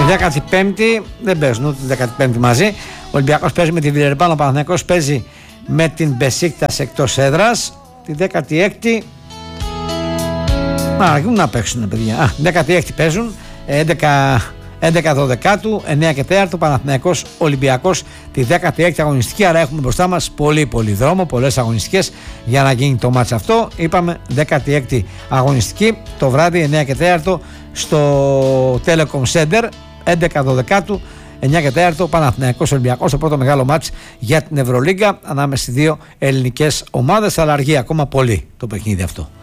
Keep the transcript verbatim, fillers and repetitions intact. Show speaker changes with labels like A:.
A: δέκατη πέμπτη δεν παίζουν ούτε τη δέκατη πέμπτη μαζί. Ο Ολυμπιακός παίζει με τη Βιλερμπάν, ο Παναθηναϊκός παίζει με την Μπεσίκτας εκτός έδρας. Τη δέκατη έκτη. Α, να παίξουν, παιδιά. Α, δέκατη έκτη παίζουν. έντεκα δώδεκατου, εννέα και τέταρτο, Παναθηναϊκός Ολυμπιακός τη δέκατη έκτη αγωνιστική. Άρα έχουμε μπροστά μας πολύ πολύ δρόμο, πολλές αγωνιστικές για να γίνει το μάτς αυτό. Είπαμε δέκατη έκτη αγωνιστική το βράδυ, εννέα και τέταρτο στο Telecom Center, έντεκα δώδεκατου, εννέα και τέταρτο, Παναθηναϊκός Ολυμπιακός, το πρώτο μεγάλο μάτς για την Ευρωλίγκα ανάμεσα στις δύο ελληνικές ομάδες. Θα αργεί ακόμα πολύ το παιχνίδι αυτό.